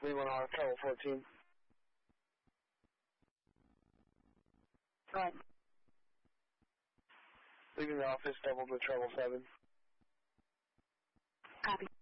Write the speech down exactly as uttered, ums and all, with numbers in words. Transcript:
Lee one R, travel fourteen. Right. Leaving the office, doubled with travel seven. Copy.